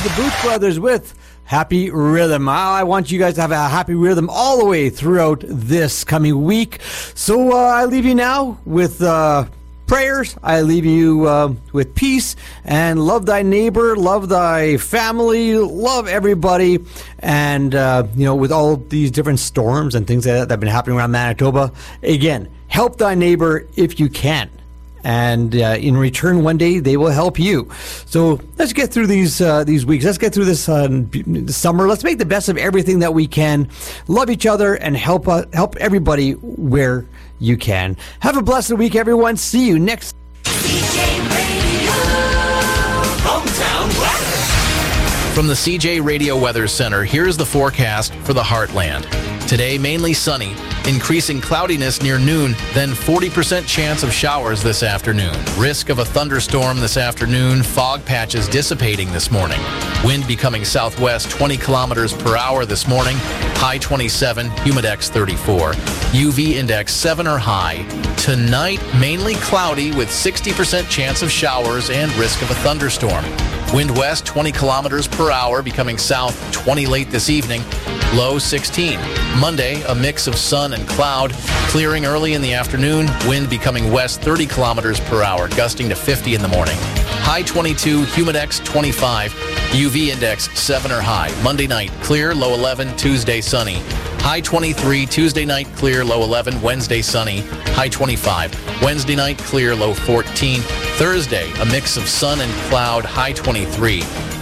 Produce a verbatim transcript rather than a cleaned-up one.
the Booth Brothers with Happy Rhythm. I want you guys to have a happy rhythm all the way throughout this coming week. So uh, I leave you now with uh, prayers. I leave you uh, with peace and love thy neighbor, love thy family, love everybody. And, uh, you know, with all these different storms and things like that that have been happening around Manitoba, again, help thy neighbor if you can. And uh, in return, one day they will help you. So let's get through these uh, these weeks. Let's get through this uh, summer. Let's make the best of everything that we can. Love each other and help uh, help everybody where you can. Have a blessed week, everyone. See you next. C J Radio, hometown weather. From the C J Radio Weather Center, here's the forecast for the Heartland. Today, mainly sunny, increasing cloudiness near noon, then forty percent chance of showers this afternoon. Risk of a thunderstorm this afternoon, fog patches dissipating this morning. Wind becoming southwest twenty kilometers per hour this morning, high twenty-seven, humidex thirty-four. U V index seven or high. Tonight, mainly cloudy with sixty percent chance of showers and risk of a thunderstorm. Wind west twenty kilometers per hour, becoming south twenty late this evening, low sixteen. Monday, a mix of sun and cloud, clearing early in the afternoon, wind becoming west thirty kilometers per hour, gusting to fifty in the morning. High twenty-two, humidex twenty-five, U V index seven or high. Monday night, clear, low eleven, Tuesday sunny. High twenty-three, Tuesday night clear, low eleven, Wednesday sunny, high twenty-five. Wednesday night clear, low fourteen. Thursday, a mix of sun and cloud, high twenty-three.